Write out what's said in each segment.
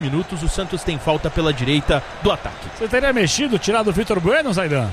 minutos, o Santos tem falta pela direita do ataque. Você teria mexido, tirado o Vitor Bueno, Zaidan?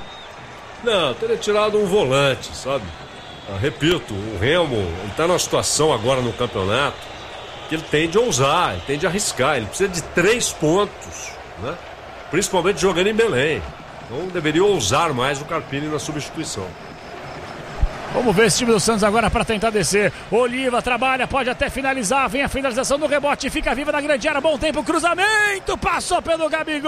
Não, teria tirado um volante, sabe? Repito, o Remo, ele está numa situação agora no campeonato que ele tem de ousar, ele tem de arriscar, ele precisa de 3 pontos, né? Principalmente jogando em Belém. Então deveria ousar mais o Carpini na substituição. Vamos ver esse time do Santos agora para tentar descer. Oliva trabalha, pode até finalizar. Vem a finalização no rebote, fica viva na grande área. Bom tempo, cruzamento, passou pelo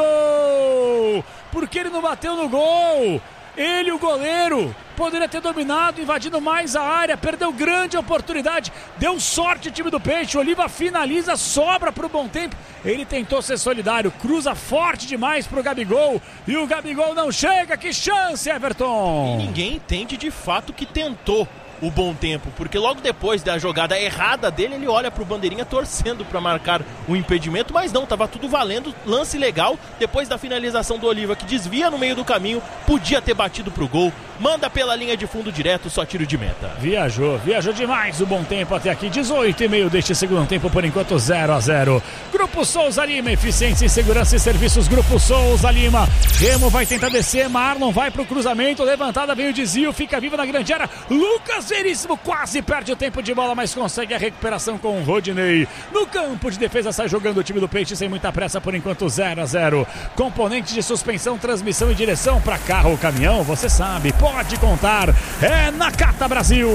Gabigol. Por que ele não bateu no gol? Ele, o goleiro, poderia ter dominado, invadindo mais a área, perdeu grande oportunidade, deu sorte o time do Peixe. Oliva finaliza, sobra para o Bom Tempo. Ele tentou ser solidário, cruza forte demais para o Gabigol e o Gabigol não chega. Que chance, Everton! E ninguém entende de fato que tentou o Bom Tempo, porque logo depois da jogada errada dele, ele olha pro bandeirinha torcendo para marcar o impedimento, mas não, tava tudo valendo, lance legal. Depois da finalização do Oliva, que desvia no meio do caminho, podia ter batido pro gol, manda pela linha de fundo direto, só tiro de meta. Viajou demais o Bom Tempo até aqui, 18,5 deste segundo tempo, por enquanto 0-0. Grupo Souza Lima, eficiência em segurança e serviços, Grupo Souza Lima. Remo vai tentar descer, Marlon vai pro cruzamento, levantada, vem o desvio, fica viva na grande área, Lucas Veríssimo quase perde o tempo de bola, mas consegue a recuperação com o Rodinei. No campo de defesa sai jogando o time do Peixe sem muita pressa, por enquanto 0-0. Componente de suspensão, transmissão e direção para carro ou caminhão, você sabe, pode contar, é Nakata Brasil.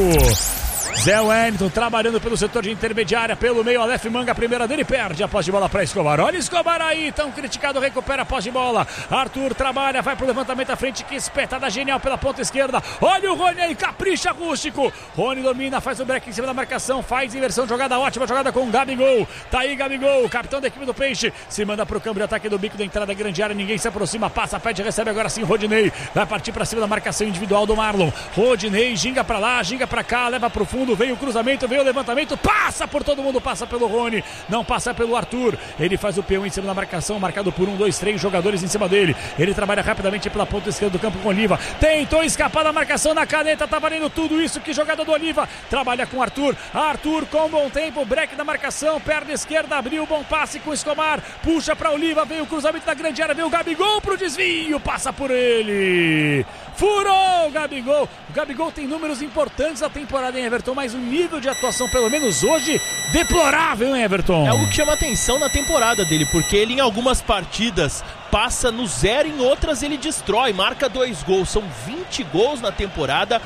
Zé Wellington trabalhando pelo setor de intermediária, pelo meio, Aleph Manga, a primeira dele, perde a posse de bola para Escobar. Olha Escobar aí, tão criticado, recupera a posse de bola. Arthur trabalha, vai pro levantamento à frente, que espetada genial pela ponta esquerda. Olha o Rony aí, capricha Rústico. Rony domina, faz o break em cima da marcação, faz inversão, jogada ótima, jogada com o Gabigol. Tá aí Gabigol, capitão da equipe do Peixe, se manda pro campo de ataque do bico da entrada da grande área, ninguém se aproxima, passa, pede, recebe agora sim Rodinei. Vai partir para cima da marcação individual do Marlon. Rodinei ginga pra lá, ginga pra cá, leva pro fundo, vem o cruzamento, vem o levantamento, passa por todo mundo, passa pelo Rony, não passa pelo Arthur. Ele faz o peão em cima da marcação, marcado por 1, 2, 3 jogadores em cima dele. Ele trabalha rapidamente pela ponta esquerda do campo com Oliva. Tentou escapar da marcação na caneta, tá valendo tudo isso. Que jogada do Oliva. Trabalha com Arthur. Arthur com Bom Tempo, break da marcação, perna esquerda, abriu, bom passe com Escobar. Puxa pra Oliva, vem o cruzamento da grande área, vem o Gabigol pro desvio, passa por ele. Furou o Gabigol. O Gabigol tem números importantes na temporada, hein, Everton? Mas um nível de atuação, pelo menos hoje, deplorável, hein, Everton? É algo que chama atenção na temporada dele, porque ele em algumas partidas passa no 0, em outras ele destrói, marca 2 gols, são 20 gols na temporada,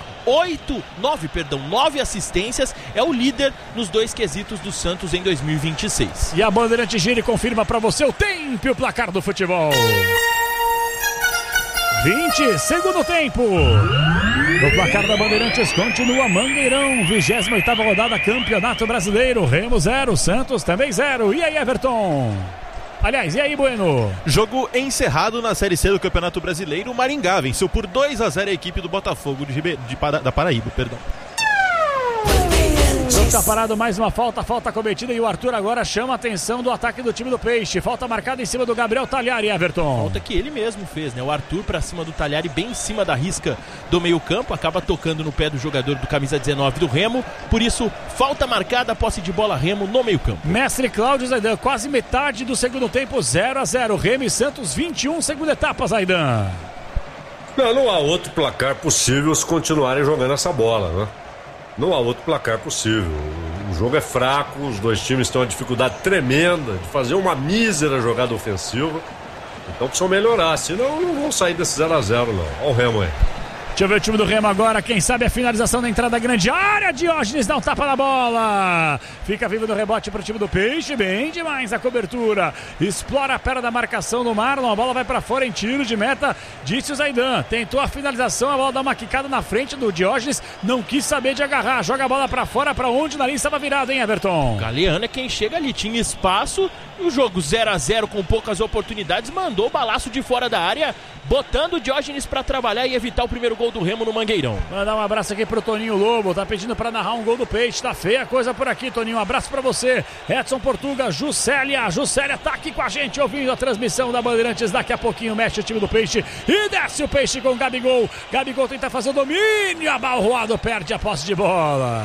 9 assistências, é o líder nos 2 quesitos do Santos em 2026. E a Bandeirante gira e confirma pra você o tempo e o placar do futebol. 20, segundo tempo. No placar da Bandeirantes continua Mangueirão, 28ª rodada, Campeonato Brasileiro. Remo 0, Santos também 0. E aí, Everton? Aliás, e aí, Bueno? Jogo encerrado na Série C do Campeonato Brasileiro. O Maringá venceu por 2-0 a equipe do Botafogo da Paraíba, perdão. Tá parado, mais uma falta cometida, e o Arthur agora chama a atenção do ataque do time do Peixe. Falta marcada em cima do Gabriel Talhari, Everton. Falta que ele mesmo fez, né? O Arthur pra cima do Talhari, bem em cima da risca do meio campo, acaba tocando no pé do jogador do camisa 19 do Remo. Por isso, falta marcada, posse de bola Remo no meio campo. Mestre Cláudio Zaidan, quase metade do segundo tempo, 0-0. Remo e Santos, 21, segunda etapa, Zaidan. Não há outro placar possível se continuarem jogando essa bola, né? Não há outro placar possível. O jogo é fraco, os dois times têm uma dificuldade tremenda de fazer uma mísera jogada ofensiva. Então precisam melhorar, senão não vão sair desse 0-0 não. Olha o Remo aí. Deixa eu ver o time do Remo agora, quem sabe a finalização da entrada da grande área. Diógenes dá um tapa na bola, fica vivo no rebote para o time do Peixe, bem demais a cobertura, explora a perna da marcação do Marlon, a bola vai para fora em tiro de meta, disse o Zaidan, tentou a finalização, a bola dá uma quicada na frente do Diógenes, não quis saber de agarrar, joga a bola para fora, para onde na linha estava virado, hein, Everton? Galeano é quem chega ali, tinha espaço, e o jogo 0-0 com poucas oportunidades, mandou o balaço de fora da área, botando o Diógenes para trabalhar e evitar o primeiro gol do Remo no Mangueirão. Mandar um abraço aqui pro Toninho Lobo, tá pedindo pra narrar um gol do Peixe, tá feia a coisa por aqui, Toninho, um abraço pra você. Edson Portuga, Juscelia tá aqui com a gente, ouvindo a transmissão da Bandeirantes, daqui a pouquinho mexe o time do Peixe e desce o Peixe com o Gabigol. Gabigol tenta fazer o domínio, abalroado, perde a posse de bola.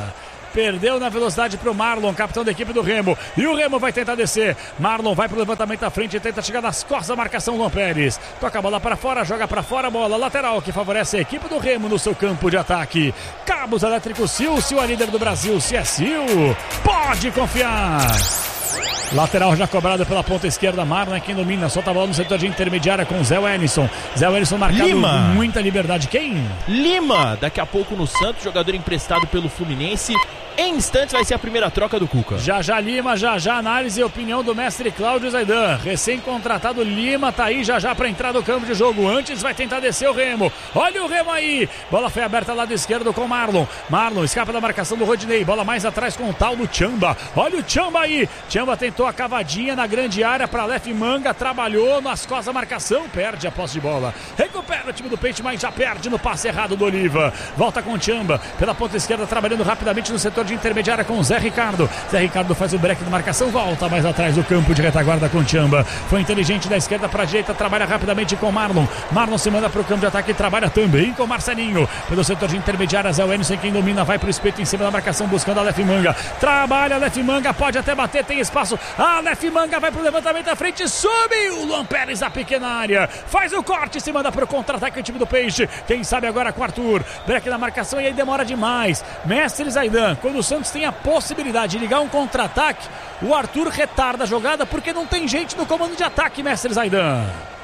Perdeu na velocidade pro Marlon, capitão da equipe do Remo. E o Remo vai tentar descer. Marlon vai pro levantamento à frente e tenta chegar nas costas da marcação do Luan Pérez. Toca a bola para fora, joga para fora, bola lateral que favorece a equipe do Remo no seu campo de ataque. Cabos elétricos Sil, Sil é líder do Brasil. Se é Sil, pode confiar. Lateral já cobrado pela ponta esquerda, Marlon é quem domina, solta a bola no setor de intermediária com Zé Wellison. Zé Wellison marcado com muita liberdade. Quem? Lima, daqui a pouco no Santos, jogador emprestado pelo Fluminense. Em instantes vai ser a primeira troca do Cuca. Já Lima, já análise e opinião do mestre Cláudio Zaidan. Recém-contratado Lima tá aí já para entrar no campo de jogo. Antes vai tentar descer o Remo. Olha o Remo aí. Bola foi aberta lado esquerdo com Marlon. Marlon escapa da marcação do Rodinei. Bola mais atrás com o tal do Tchamba. Olha o Tchamba aí. Tchamba tentou a cavadinha na grande área para Lef Manga. Trabalhou nas costas da marcação. Perde a posse de bola. Recupera o time do Peixe, mas já perde no passe errado do Oliva. Volta com o Tchamba. Pela ponta esquerda, trabalhando rapidamente no setor de intermediária com o Zé Ricardo. Zé Ricardo faz o break de marcação, volta mais atrás do campo de retaguarda com o Tchamba. Foi inteligente da esquerda para a direita, trabalha rapidamente com Marlon. Marlon se manda para o campo de ataque e trabalha também com Marcelinho. Pelo setor de intermediária, Zé Wellison quem domina, vai para o espeto em cima da marcação, buscando a Lef Manga. Trabalha a Lef Manga, pode até bater, tem espaço. A Lef Manga vai para o levantamento à frente, subiu o Luan Pérez na pequena área. Faz o corte, se manda para o contra-ataque o time do Peixe. Quem sabe agora com o Arthur. Break na marcação e aí demora demais. Mestre Zaidan, quando o Santos tem a possibilidade de ligar um contra-ataque, o Arthur retarda a jogada porque não tem gente no comando de ataque, mestre Zaidan.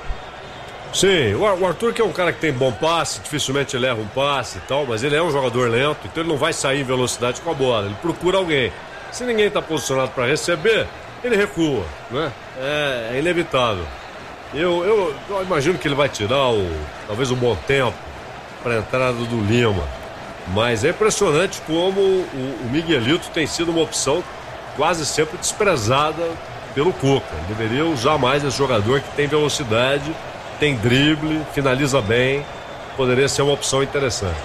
Sim, o Arthur que é um cara que tem bom passe, dificilmente ele erra um passe e tal, mas ele é um jogador lento, então ele não vai sair em velocidade com a bola, ele procura alguém. Se ninguém está posicionado para receber, ele recua, né? É inevitável. Eu imagino que ele vai tirar talvez um bom tempo para a entrada do Lima. Mas é impressionante como o Miguelito tem sido uma opção quase sempre desprezada pelo Cuca. Ele deveria usar mais esse jogador que tem velocidade, tem drible, finaliza bem. Poderia ser uma opção interessante.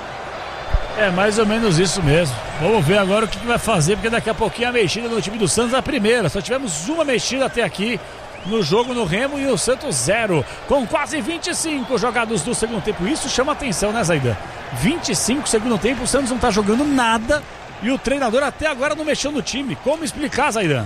É mais ou menos isso mesmo. Vamos ver agora o que vai fazer, porque daqui a pouquinho a mexida no time do Santos é a primeira. Só tivemos uma mexida até aqui no jogo no Remo e o Santos 0, com quase 25 jogados do segundo tempo. Isso chama atenção, né, Zaidan? 25 segundo tempo, o Santos não tá jogando nada e o treinador até agora não mexeu no time. Como explicar, Zaidan?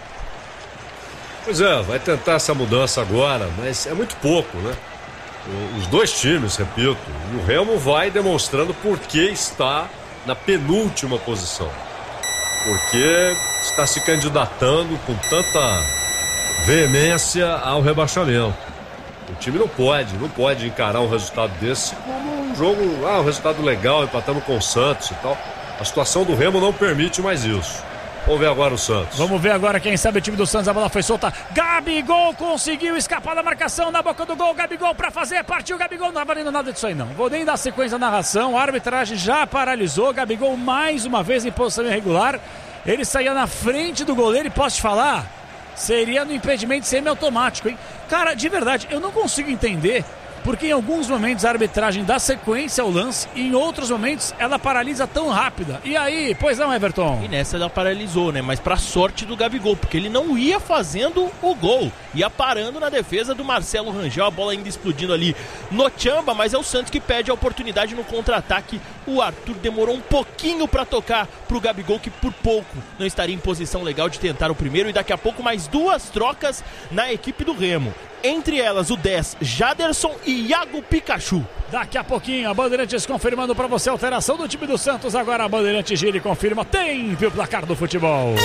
Pois é, vai tentar essa mudança agora, mas é muito pouco, né? Os dois times, repito, e o Remo vai demonstrando por que está na penúltima posição. Porque está se candidatando com tanta veemência ao rebaixamento. O time não pode encarar um resultado desse como um jogo, um resultado legal, empatando com o Santos e tal. A situação do Remo não permite mais isso. Vamos ver agora o Santos. Vamos ver agora quem sabe o time do Santos. A bola foi solta. Gabigol conseguiu escapar da marcação na boca do gol. Gabigol pra fazer. Partiu Gabigol. Não tá valendo nada disso aí não. Vou nem dar sequência na narração. A arbitragem já paralisou. Gabigol mais uma vez em posição irregular. Ele saía na frente do goleiro e posso te falar, seria no impedimento semiautomático, hein? Cara, de verdade, eu não consigo entender porque em alguns momentos a arbitragem dá sequência ao lance e em outros momentos ela paralisa tão rápida. E aí, pois não, Everton? E nessa ela paralisou, né? Mas pra sorte do Gabigol, porque ele não ia fazendo o gol, ia parando na defesa do Marcelo Rangel, a bola ainda explodindo ali no Tchamba, mas é o Santos que pede a oportunidade no contra-ataque. O Arthur demorou um pouquinho pra tocar pro Gabigol, que por pouco não estaria em posição legal de tentar o primeiro, e daqui a pouco mais duas trocas na equipe do Remo. Entre elas o 10, Jaderson e Iago Pikachu. Daqui a pouquinho a Bandeirantes confirmando para você a alteração do time do Santos. Agora a Bandeirantes gira e confirma. Tem o placar do futebol.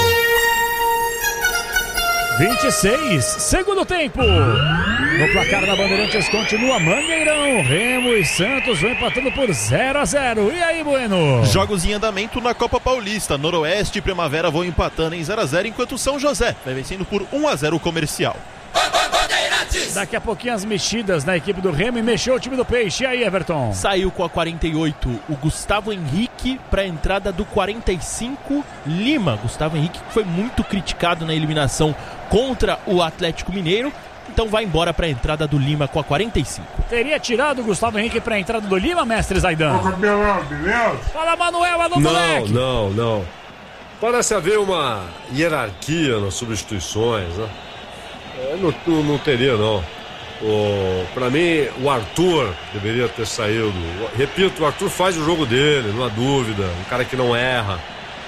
26, segundo tempo. No placar da Bandeirantes continua Mangueirão, Remo e Santos vão empatando por 0-0. E aí, Bueno? Jogos em andamento na Copa Paulista. Noroeste e Primavera vão empatando em 0-0, enquanto São José vai vencendo por 1-0 o Comercial. Daqui a pouquinho as mexidas na equipe do Remo e mexeu o time do Peixe. E aí, Everton? Saiu com a 48 o Gustavo Henrique para a entrada do 45 Lima. Gustavo Henrique que foi muito criticado na eliminação contra o Atlético Mineiro. Então vai embora para a entrada do Lima com a 45. Teria tirado o Gustavo Henrique para a entrada do Lima, mestre Zaidan? Fala, Manuel, alô, moleque! Não. Parece haver uma hierarquia nas substituições, né? Não teria, não. Pra mim, o Arthur deveria ter saído. Repito, o Arthur faz o jogo dele, não há dúvida. Um cara que não erra.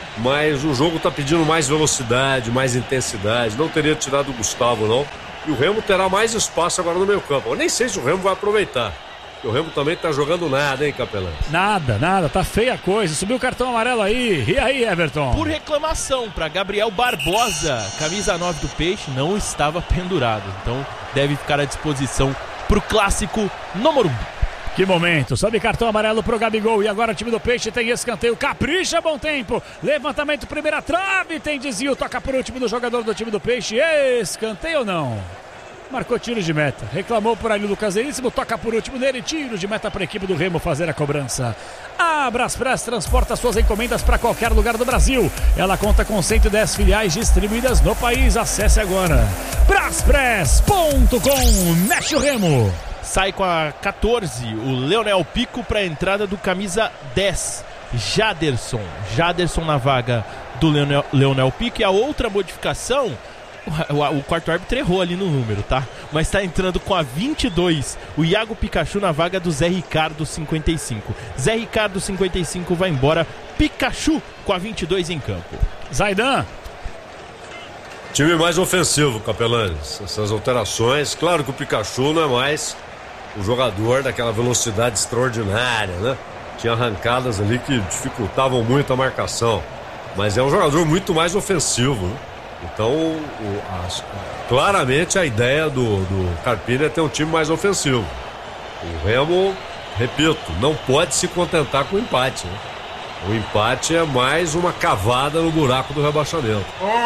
mas o jogo está pedindo mais velocidade, mais intensidade. Não teria tirado o Gustavo, não. E o Remo terá mais espaço agora no meio campo. Eu nem sei se o Remo vai aproveitar. O Remo também tá jogando nada, hein, Capelão? Nada, tá feia a coisa. Subiu o cartão amarelo aí. E aí, Everton? Por reclamação para Gabriel Barbosa, camisa 9 do Peixe, não estava pendurado. Então deve ficar à disposição pro clássico no Morumbi. Que momento, sobe cartão amarelo pro Gabigol. E agora o time do Peixe tem escanteio. Capricha, bom tempo. Levantamento, primeira trave. Tem desvio, toca por último do jogador do time do Peixe. Escanteio ou não? Marcou tiro de meta, reclamou por ali o Lucas Veríssimo, toca por último nele, tiro de meta para a equipe do Remo fazer a cobrança. A Braspress transporta suas encomendas para qualquer lugar do Brasil. Ela conta com 110 filiais distribuídas no país. Acesse agora braspress.com. Mexe o Remo. Sai com a 14 o Leonel Pico para a entrada do camisa 10, Jaderson. Jaderson na vaga do Leonel Pico. E a outra modificação, o quarto árbitro errou ali no número, tá? Mas tá entrando com a 22 o Iago Pikachu na vaga do Zé Ricardo 55. Zé Ricardo 55 vai embora, Pikachu com a 22 em campo. Zaidan. Time mais ofensivo, Capelanes. Essas alterações, claro que o Pikachu não é mais o jogador daquela velocidade extraordinária, né? Tinha arrancadas ali que dificultavam muito a marcação, mas é um jogador muito mais ofensivo, né? Então, claramente a ideia do Carpini é ter um time mais ofensivo. O Remo, repito, não pode se contentar com o empate, né? O empate é mais uma cavada no buraco do rebaixamento.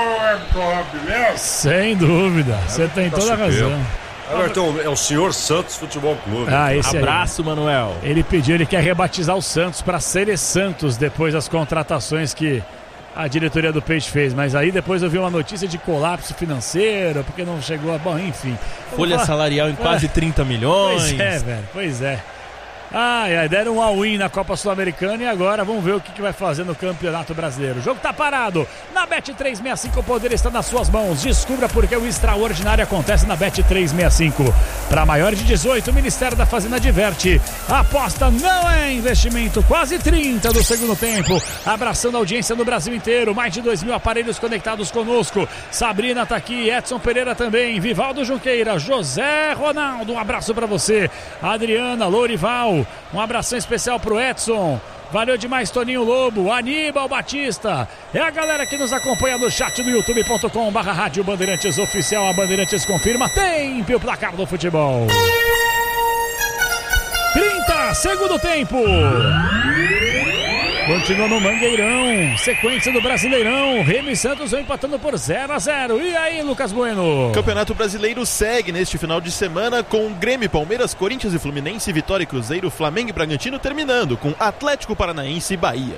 Sem dúvida, você tem toda a razão. Everton, é o senhor Santos Futebol Clube. Esse abraço, aí. Manuel. Ele quer rebatizar o Santos para Sere Santos depois das contratações que a diretoria do Peixe fez, mas aí depois eu vi uma notícia de colapso financeiro, porque não chegou a... Bom, enfim. Folha salarial em quase 30 milhões. Pois é, velho, pois é. Deram um all-in na Copa Sul-Americana e agora vamos ver o que vai fazer no Campeonato Brasileiro. O jogo tá parado. Na Bet365 o poder está nas suas mãos. Descubra porque o extraordinário acontece na Bet365. Para maiores de 18, o Ministério da Fazenda diverte. A aposta não é investimento. Quase 30 do segundo tempo. Abraçando a audiência no Brasil inteiro. Mais de 2.000 aparelhos conectados conosco. Sabrina tá aqui, Edson Pereira também, Vivaldo Junqueira, José Ronaldo, um abraço para você. Adriana, Lourival, um abração especial pro Edson. Valeu demais, Toninho Lobo, Aníbal Batista. É a galera que nos acompanha no chat do youtube.com/Rádio Bandeirantes Oficial. A Bandeirantes confirma, tem o placar do futebol. 30, segundo tempo. Continua no Mangueirão, sequência do Brasileirão. Remo e Santos vão empatando por 0-0. E aí, Lucas Bueno? O Campeonato Brasileiro segue neste final de semana com Grêmio, Palmeiras, Corinthians e Fluminense, Vitória e Cruzeiro, Flamengo e Bragantino, terminando com Atlético Paranaense e Bahia.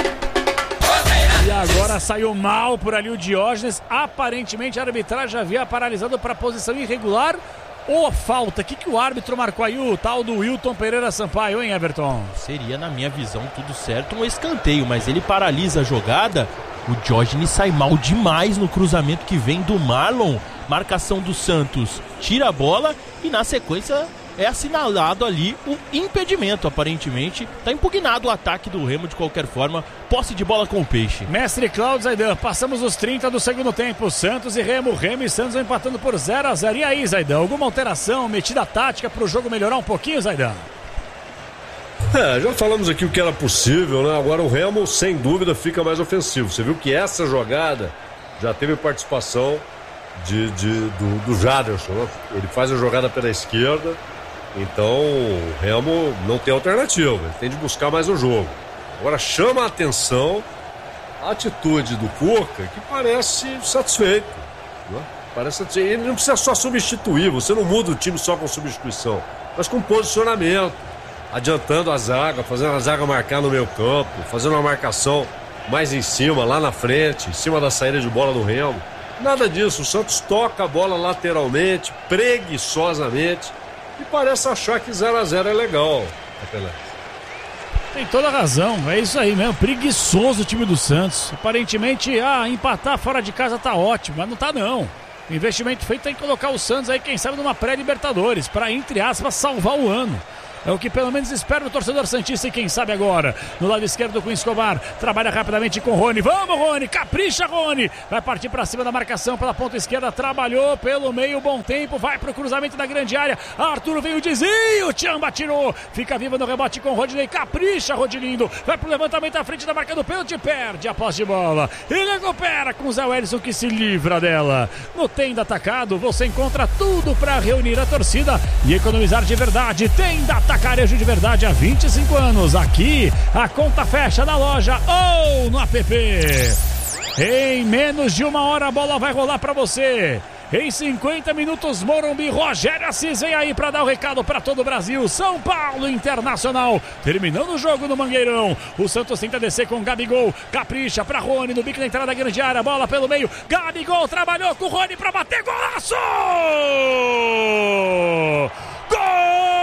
E agora saiu mal por ali o Diógenes. Aparentemente a arbitragem havia paralisado para posição irregular ou falta. O que o árbitro marcou aí? O tal do Wilton Pereira Sampaio, hein, Everton? Seria, na minha visão, tudo certo, um escanteio, mas ele paralisa a jogada. O Diógenes sai mal demais no cruzamento que vem do Marlon. Marcação do Santos, tira a bola e na sequência é assinalado ali o impedimento, aparentemente. Está impugnado o ataque do Remo de qualquer forma. Posse de bola com o Peixe. Mestre Cláudio Zaidan, passamos os 30 do segundo tempo. Santos e Remo e Santos vão empatando por 0-0. E aí, Zaidan, alguma alteração, metida tática para o jogo melhorar um pouquinho, Zaidan? Já falamos aqui o que era possível, né? Agora o Remo, sem dúvida, fica mais ofensivo. Você viu que essa jogada já teve participação do Jaderson, né? Ele faz a jogada pela esquerda. Então o Remo não tem alternativa, ele tem de buscar mais o jogo. Agora chama a atenção a atitude do Cuca, que parece satisfeito, né? Ele não precisa só substituir, você não muda o time só com substituição, mas com posicionamento, adiantando a zaga, fazendo a zaga marcar no meio campo, fazendo uma marcação mais em cima, lá na frente, em cima da saída de bola do Remo. Nada disso, o Santos toca a bola lateralmente, preguiçosamente, e parece achar que 0-0 é legal. Tem toda a razão, é isso aí mesmo, preguiçoso o time do Santos. Aparentemente, empatar fora de casa tá ótimo, mas não tá não. O investimento feito tem que colocar o Santos aí, quem sabe, numa pré-Libertadores, para, entre aspas, salvar o ano. É o que pelo menos espera o torcedor santista e quem sabe agora. No lado esquerdo com o Escobar, trabalha rapidamente com o Rony. Vamos, Rony, capricha, Rony. Vai partir para cima da marcação pela ponta esquerda, trabalhou pelo meio, bom tempo, vai pro cruzamento da grande área. Arthur veio o desvio, Tchamba tirou. Fica viva no rebote com o Rodinei, capricha, Rodilindo. Vai pro levantamento à frente da marca do pênalti, perde a posse de bola. Ele recupera com o Zé Wellison que se livra dela. No Tenda Atacado você encontra tudo para reunir a torcida e economizar de verdade. Tenda Atacarejo de verdade há 25 anos. Aqui a conta fecha na loja ou no app. Em menos de uma hora a bola vai rolar para você. Em 50 minutos, Morumbi, Rogério Assis vem aí para dar o recado para todo o Brasil. São Paulo Internacional, terminando o jogo no Mangueirão. O Santos tenta descer com Gabigol, capricha para Rony, no bico da entrada da grande área, bola pelo meio. Gabigol trabalhou com o Rony para bater, golaço! Gol!